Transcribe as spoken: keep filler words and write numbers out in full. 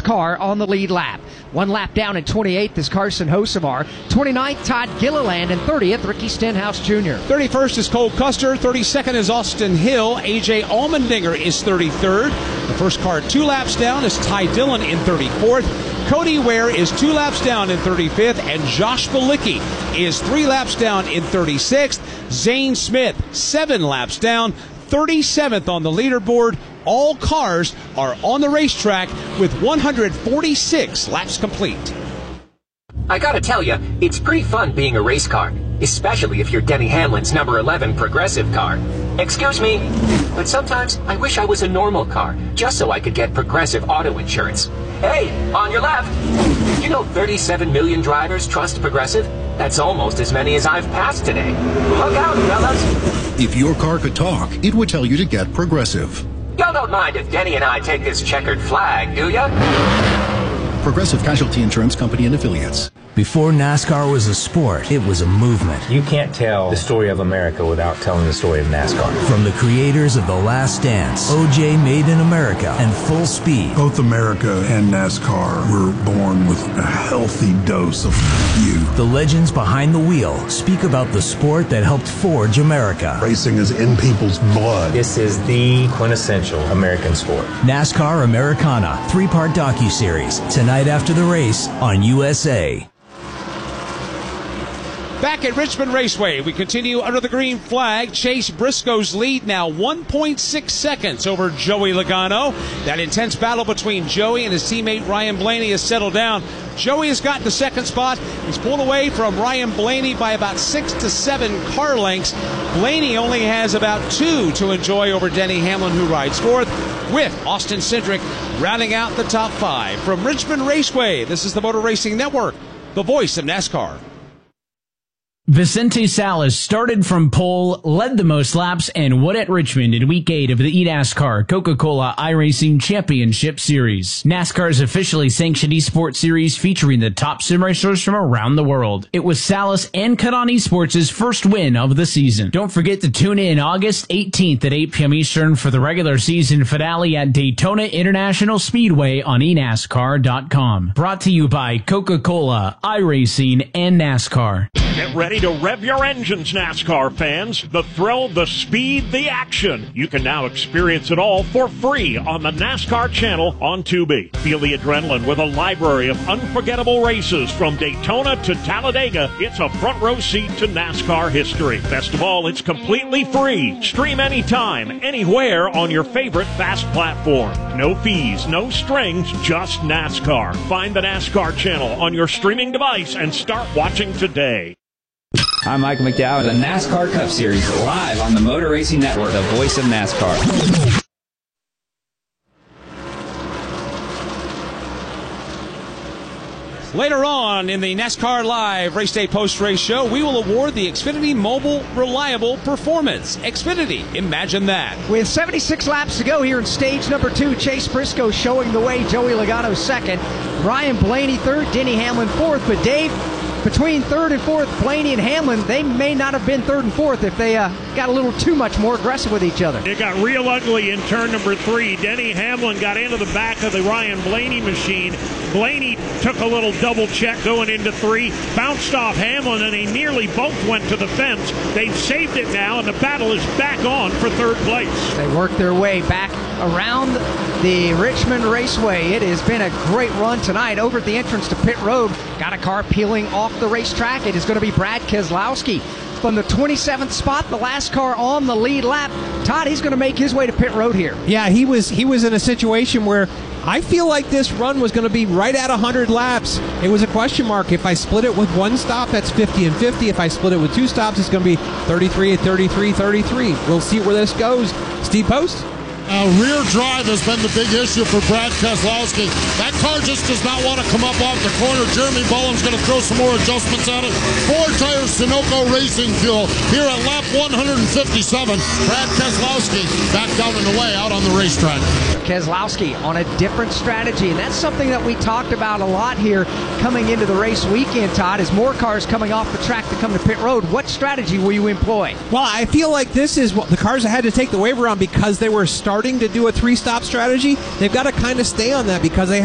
car on the lead lap. One lap down in twenty-eighth is Carson Hocevar. twenty-ninth, Todd Gilliland. And thirtieth, Ricky Stenhouse Junior thirty-first is Cole Custer. thirty-second is Austin Hill. A J Allmendinger is thirty-third. The first car two laps down is Ty Dillon in thirty-fourth. Cody Ware is two laps down in thirty-fifth. And Josh Bilicki is three laps down in thirty-sixth. Zane Smith, seven laps down, thirty-seventh on the leaderboard. All cars are on the racetrack with one hundred forty-six laps complete. I gotta tell you, it's pretty fun being a race car, especially if you're Denny Hamlin's number eleven Progressive car. Excuse me, but sometimes I wish I was a normal car, just so I could get Progressive auto insurance. Hey, on your left! You know thirty-seven million drivers trust Progressive? That's almost as many as I've passed today. Look out, fellas! If your car could talk, it would tell you to get Progressive. Y'all don't mind if Denny and I take this checkered flag, do ya? Progressive Casualty Insurance Company and Affiliates. Before NASCAR was a sport, it was a movement. You can't tell the story of America without telling the story of NASCAR. From the creators of The Last Dance, O J Made in America, and Full Speed. Both America and NASCAR were born with a healthy dose of youth. The legends behind the wheel speak about the sport that helped forge America. Racing is in people's blood. This is the quintessential American sport. NASCAR Americana, three-part docuseries, tonight after the race on U S A. Back at Richmond Raceway, we continue under the green flag. Chase Briscoe's lead now one point six seconds over Joey Logano. That intense battle between Joey and his teammate Ryan Blaney has settled down. Joey has got the second spot. He's pulled away from Ryan Blaney by about six to seven car lengths. Blaney only has about two to enjoy over Denny Hamlin, who rides fourth, with Austin Cindric rounding out the top five. From Richmond Raceway, this is the Motor Racing Network, the voice of NASCAR. Vicente Salas started from pole, led the most laps, and won at Richmond in Week eight of the eNASCAR Coca-Cola iRacing Championship Series. NASCAR's officially sanctioned esports series featuring the top sim racers from around the world. It was Salas and Cut-On Esports' first win of the season. Don't forget to tune in August eighteenth at eight p.m. Eastern for the regular season finale at Daytona International Speedway on e NASCAR dot com. Brought to you by Coca-Cola, iRacing, and NASCAR. Get ready to rev your engines, NASCAR fans. The thrill, the speed, the action. You can now experience it all for free on the NASCAR channel on Tubi. Feel the adrenaline with a library of unforgettable races from Daytona to Talladega. It's a front row seat to NASCAR history. Best of all, it's completely free. Stream anytime, anywhere on your favorite fast platform. No fees, no strings, just NASCAR. Find the NASCAR channel on your streaming device and start watching today. I'm Mike McDowell, the NASCAR Cup Series, live on the Motor Racing Network, the voice of NASCAR. Later on in the NASCAR Live Race Day Post-Race Show, we will award the Xfinity Mobile Reliable Performance. Xfinity, imagine that. With seventy-six laps to go here in stage number two, Chase Briscoe showing the way, Joey Logano second, Ryan Blaney third, Denny Hamlin fourth. But Dave, between third and fourth, Blaney and Hamlin, they may not have been third and fourth if they uh, got a little too much more aggressive with each other. It got real ugly in turn number three. Denny Hamlin got into the back of the Ryan Blaney machine. Blaney took a little double check going into three, bounced off Hamlin, and they nearly both went to the fence. They've saved it now, and the battle is back on for third place. They work their way back around the Richmond Raceway. It has been a great run tonight. Over at the entrance to pit road, got a car peeling off the racetrack. It is going to be Brad Keselowski from the twenty-seventh spot, the last car on the lead lap. Todd, he's going to make his way to pit road here. Yeah, he was he was in a situation where I feel like this run was going to be right at one hundred laps. It was a question mark. If I split it with one stop, that's fifty and fifty. If I split it with two stops, it's going to be thirty-three and thirty-three, thirty-three. We'll see where this goes. Steve Post? Uh, rear drive has been the big issue for Brad Keselowski. That car just does not want to come up off the corner. Jeremy Bowen's going to throw some more adjustments at it. Four tires Sunoco Racing Fuel here at lap one hundred fifty-seven. Brad Keselowski back down in the way out on the racetrack. Keselowski on a different strategy, and that's something that we talked about a lot here coming into the race weekend, Todd, is more cars coming off the track to come to pit road. What strategy will you employ? Well, I feel like this is what the cars had to take the waiver on because they were starting to do a three-stop strategy. They've got to kind of stay on that because they